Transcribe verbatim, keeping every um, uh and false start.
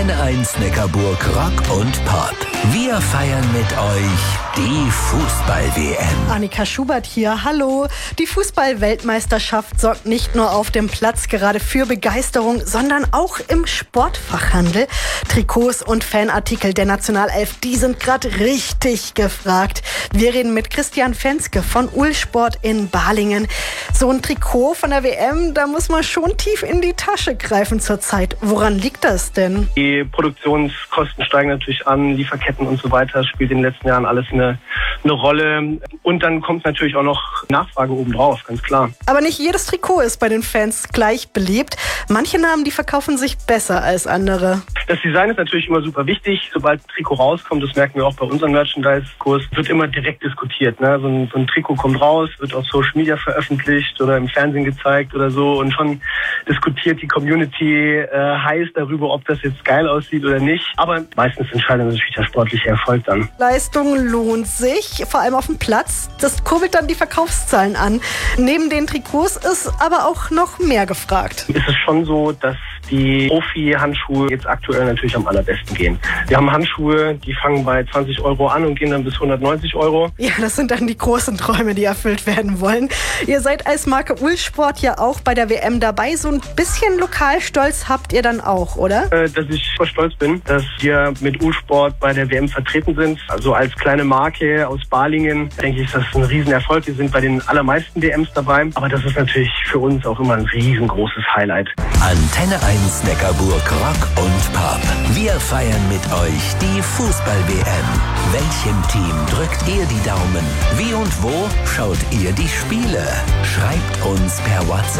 Antenne eins Neckarburg Rock und Pop. Wir feiern mit euch die Fußball-W M. Annika Schubert hier, hallo. Die Fußball-Weltmeisterschaft sorgt nicht nur auf dem Platz gerade für Begeisterung, sondern auch im Sportfachhandel. Trikots und Fanartikel der Nationalelf, die sind gerade richtig gefragt. Wir reden mit Christian Fenske von Uhlsport in Balingen. So ein Trikot von der W M, da muss man schon tief in die Tasche greifen zurzeit. Woran liegt das denn? Die Produktionskosten steigen natürlich an, Lieferketten und so weiter, spielt in den letzten Jahren alles eine, eine Rolle. Und dann kommt natürlich auch noch Nachfrage obendrauf, ganz klar. Aber nicht jedes Trikot ist bei den Fans gleich beliebt. Manche Namen, die verkaufen sich besser als andere. Das Design ist natürlich immer super wichtig. Sobald ein Trikot rauskommt, das merken wir auch bei unserem Merchandise-Kurs, wird immer direkt diskutiert. Ne? So, ein, so ein Trikot kommt raus, wird auf Social Media veröffentlicht oder im Fernsehen gezeigt oder so. Und schon diskutiert die Community äh, heiß darüber, ob das jetzt geil aussieht oder nicht. Aber meistens entscheidet natürlich der sportliche Erfolg dann. Leistung lohnt sich, vor allem auf dem Platz. Das kurbelt dann die Verkaufszahlen an. Neben den Trikots ist aber auch noch mehr gefragt. Ist es schon so, dass die Profi-Handschuhe jetzt aktuell natürlich am allerbesten gehen. Wir haben Handschuhe, die fangen bei zwanzig Euro an und gehen dann bis hundertneunzig Euro. Ja, das sind dann die großen Träume, die erfüllt werden wollen. Ihr seid als Marke Uhlsport ja auch bei der W M dabei. So ein bisschen Lokalstolz habt ihr dann auch, oder? Äh, dass ich super stolz bin, dass wir mit Uhlsport bei der W M vertreten sind. Also als kleine Marke aus Balingen, denke ich, ist das ein Riesenerfolg. Wir sind bei den allermeisten W Ms dabei. Aber das ist natürlich für uns auch immer ein riesengroßes Highlight. Antenne eins Neckarburg Rock und Pop. Wir feiern mit euch die Fußball-W M. Welchem Team drückt ihr die Daumen? Wie und wo schaut ihr die Spiele? Schreibt uns per WhatsApp